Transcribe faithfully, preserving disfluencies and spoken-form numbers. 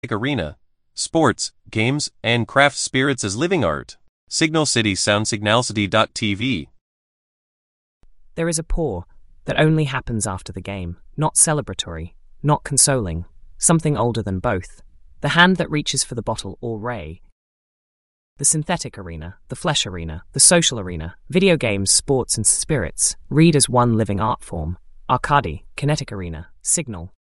Arena, sports, games, and craft spirits as living art. Signal City Sound Signalcity dot T V. There is a pour that only happens after the game, not celebratory, not consoling, something older than both. The hand that reaches for the bottle or ray. The synthetic arena, the flesh arena, the social arena, video games, sports and spirits, read as one living art form. Arcadi, kinetic arena, signal.